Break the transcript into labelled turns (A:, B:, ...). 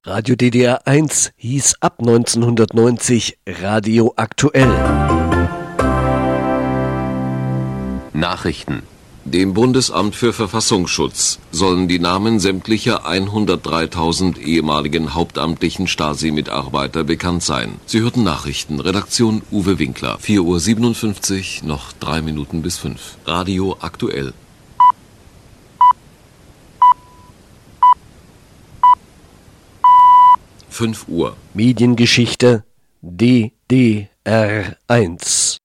A: Radio DDR 1 hieß ab 1990 Radio Aktuell.
B: Nachrichten. Dem Bundesamt für Verfassungsschutz sollen die Namen sämtlicher 103.000 ehemaligen hauptamtlichen Stasi-Mitarbeiter bekannt sein. Sie hörten Nachrichten. Redaktion Uwe Winkler. 4:57 Uhr, noch 3 Minuten bis 5. Radio Aktuell. Uhr.
A: Mediengeschichte DDR 1.